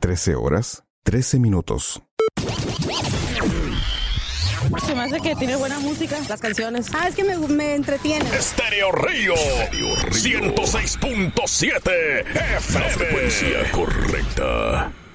13 horas, 13 minutos. Se me hace que tiene buena música, las canciones. Es que me entretiene. Estéreo Río 106.7 FM. La frecuencia correcta.